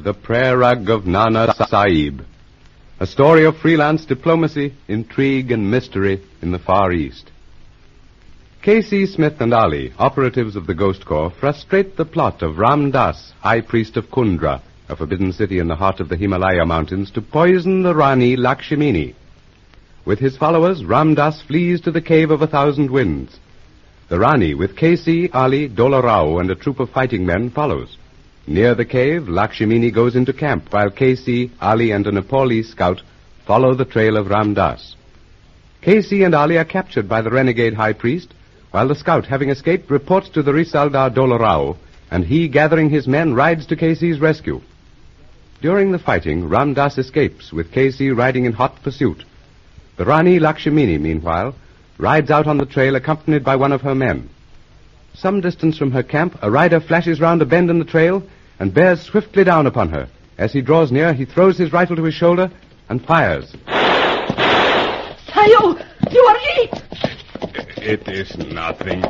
The Prayer Rug of Nana Sahib, a story of freelance diplomacy, intrigue, and mystery in the Far East. K.C. Smith and Ali, operatives of the Ghost Corps, frustrate the plot of Ram Das, High Priest of Kundra, a forbidden city in the heart of the Himalaya Mountains, to poison the Rani Lakshmini. With his followers, Ram Das flees to the Cave of 1,000 Winds. The Rani, with K.C., Ali, Dola Rao, and a troop of fighting men, follows. Near the cave, Lakshmini goes into camp, while K.C., Ali, and a Nepali scout follow the trail of Ram Das. K.C. and Ali are captured by the renegade high priest, while the scout, having escaped, reports to the Risaldar Dola Rao, and he, gathering his men, rides to K.C.'s rescue. During the fighting, Ram Das escapes, with K.C. riding in hot pursuit. The Rani Lakshmini, meanwhile, rides out on the trail accompanied by one of her men. Some distance from her camp, a rider flashes round a bend in the trail and bears swiftly down upon her. As he draws near, he throws his rifle to his shoulder and fires. Sayo, you are it! It is nothing.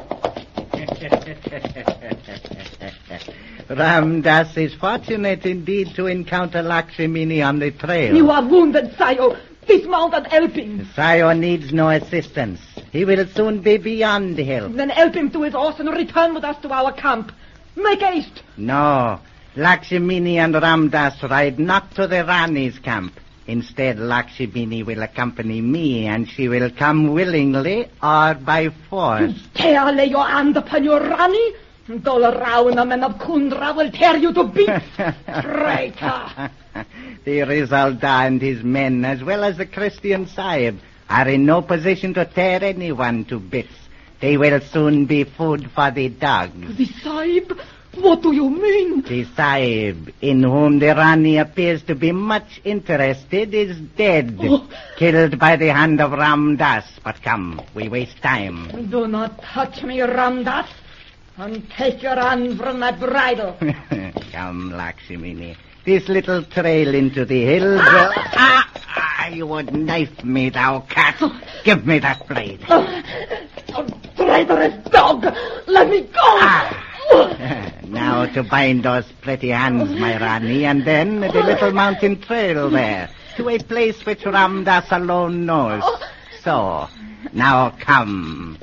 Ram Das is fortunate indeed to encounter Lakshmini on the trail. You are wounded, Sayo. Dismount and help him. Sayo needs no assistance. He will soon be beyond help. Then help him to his horse and return with us to our camp. Make haste. No. Lakshmini and Ram Das ride not to the Rani's camp. Instead, Lakshmini will accompany me, and she will come willingly or by force. Dare lay your hand upon your Rani? Dola Rao and the men of Kundra will tear you to bits. Traitor. The Risaldar and his men, as well as the Christian Sahib, are in no position to tear anyone to bits. They will soon be food for the dogs. The Sahib? What do you mean? The Sahib, in whom the Rani appears to be much interested, is dead. Oh. Killed by the hand of Ram Das. But come, we waste time. Do not touch me, Ram Das, and take your hand from my bridle. Come, Lakshmini. This little trail into the hills you would knife me, thou cat. Give me that blade. Oh, traitorous dog! Let me go! Now to bind those pretty hands, my Rani, and then the little mountain trail there, to a place which Ram Das alone knows. So, now come.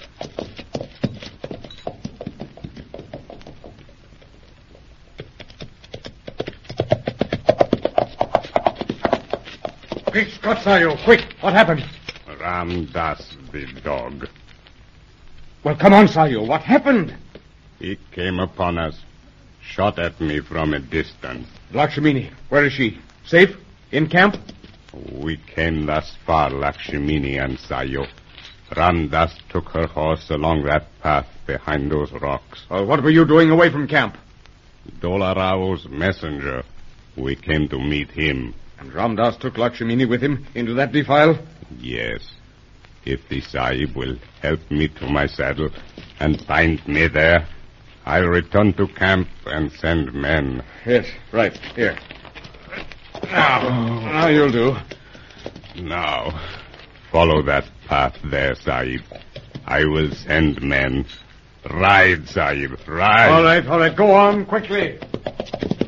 Quick, Scott Sayo, quick. What happened? Ram Das, the dog. Well, come on, Sayo. What happened? He came upon us, shot at me from a distance. Lakshmini, where is she? Safe? In camp? We came thus far, Lakshmini and Sayo. Ram Das took her horse along that path behind those rocks. What were you doing away from camp? Dola Rao's messenger. We came to meet him. And Ram Das took Lakshmini with him into that defile? Yes. If the Sahib will help me to my saddle and find me there, I'll return to camp and send men. Yes, right. Here. Now you'll do. Now, follow that path there, Sahib. I will send men. Ride, Sahib, ride. All right. Go on, quickly.